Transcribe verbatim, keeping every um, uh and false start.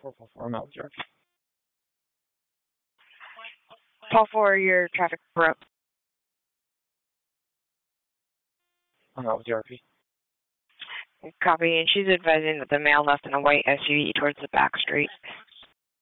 four four four, I'm out with your Paul four, your traffic report. I'm out with your R P. Copy, and she's advising that the male left in a white S U V towards the back street.